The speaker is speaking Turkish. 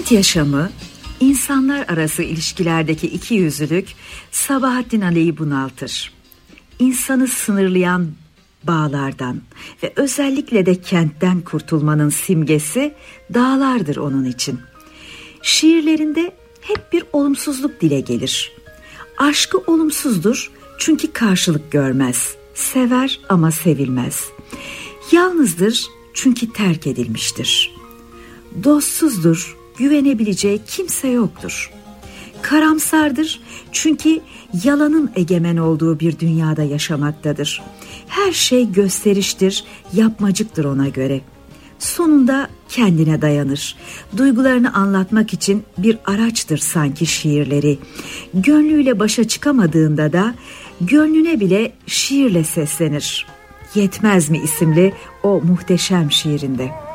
Hayat yaşamı, insanlar arası ilişkilerdeki ikiyüzlülük Sabahattin Ali'yi bunaltır. İnsanı sınırlayan bağlardan ve özellikle de kentten kurtulmanın simgesi dağlardır onun için. Şiirlerinde hep bir olumsuzluk dile gelir. Aşkı olumsuzdur çünkü karşılık görmez. Sever ama sevilmez. Yalnızdır çünkü terk edilmiştir. Dostsuzdur, güvenebileceği kimse yoktur. Karamsardır çünkü yalanın egemen olduğu bir dünyada yaşamaktadır. Her şey gösteriştir, yapmacıktır ona göre. Sonunda kendine dayanır. Duygularını anlatmak için bir araçtır sanki şiirleri. Gönlüyle başa çıkamadığında da gönlüne bile şiirle seslenir. Yetmez mi isimli o muhteşem şiirinde.